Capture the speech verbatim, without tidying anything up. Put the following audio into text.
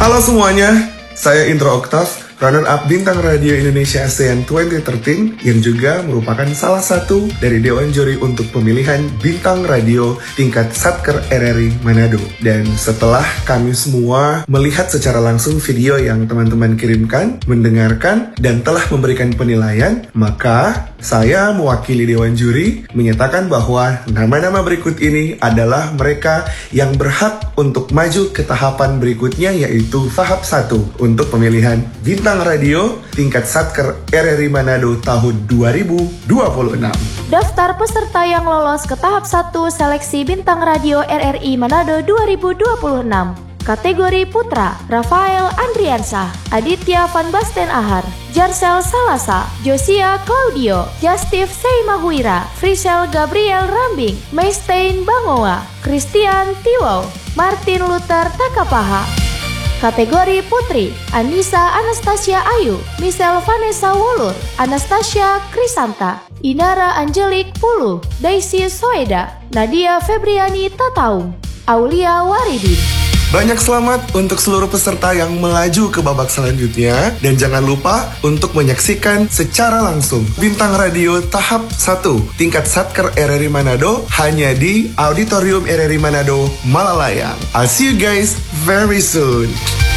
Halo semuanya, saya Indro Oktav, runner-up Bintang Radio Indonesia ASEAN dua ribu tiga belas yang juga merupakan salah satu dari Dewan Juri untuk pemilihan Bintang Radio tingkat Satker R R I Manado. Dan setelah kami semua melihat secara langsung video yang teman-teman kirimkan, mendengarkan, dan telah memberikan penilaian, maka saya mewakili Dewan Juri menyatakan bahwa nama-nama berikut ini adalah mereka yang berhak untuk maju ke tahapan berikutnya, yaitu tahap satu untuk pemilihan Bintang Radio tingkat Satker R R I Manado tahun dua ribu dua puluh enam. Daftar peserta yang lolos ke tahap satu seleksi Bintang Radio R R I Manado dua ribu dua puluh enam. Kategori Putra, Rafael Andriansah, Aditya Van Basten Ahar, Jarcel Salasa, Josia Claudio, Justif Seimahuira, Frisel Gabriel Rambing, Meistein Bangoa, Christian Tiwau, Martin Luther Takapaha. Kategori Putri, Anissa Anastasia Ayu, Michelle Vanessa Wolur, Anastasia Krisanta, Inara Angelik Pulu, Daisy Soeda, Nadia Febriani Tataung, Aulia Waridin. Banyak selamat untuk seluruh peserta yang melaju ke babak selanjutnya. Dan jangan lupa untuk menyaksikan secara langsung Bintang Radio tahap satu tingkat Satker R R I Manado hanya di Auditorium R R I Manado, Malalayang. I'll see you guys very soon.